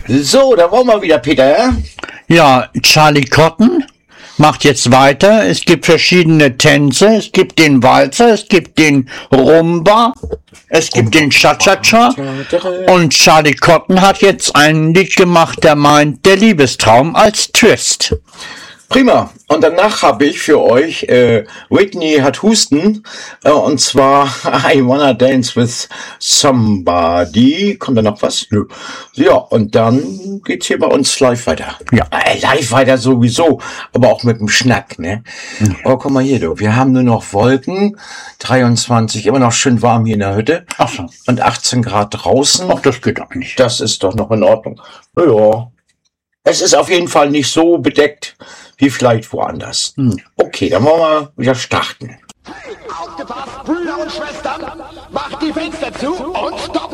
So, da wollen wir wieder, Peter. Ja, Charlie Cotton macht jetzt weiter. Es gibt verschiedene Tänze. Es gibt den Walzer, es gibt den Rumba, es gibt den Cha-Cha-Cha. Und Charlie Cotton hat jetzt ein Lied gemacht, der meint, der Liebestraum als Twist. Prima. Und danach habe ich für euch, Whitney hat Husten, und zwar I Wanna Dance with Somebody. Kommt da noch was? Nö. Ja, und dann geht's hier bei uns live weiter. Ja. Live weiter sowieso, aber auch mit dem Schnack, ne? Oh, guck mal hier, du. Wir haben nur noch Wolken, 23, immer noch schön warm hier in der Hütte. Ach so. Und 18 Grad draußen. Ach, das geht eigentlich. Das ist doch noch in Ordnung. Ja. Es ist auf jeden Fall nicht so bedeckt wie vielleicht woanders. Okay, dann wollen wir wieder starten. Aufgepasst, Brüder und Schwestern, macht die Fenster zu und stopp!